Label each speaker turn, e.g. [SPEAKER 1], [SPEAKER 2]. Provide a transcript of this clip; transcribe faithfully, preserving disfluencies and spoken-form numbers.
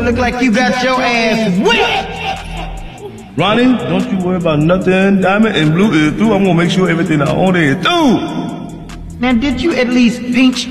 [SPEAKER 1] look like you got your ass whipped.
[SPEAKER 2] Ronnie, don't you worry about nothing. Diamond and Blue is through. I'm gonna make sure everything I own is through.
[SPEAKER 1] Now, did you at least pinch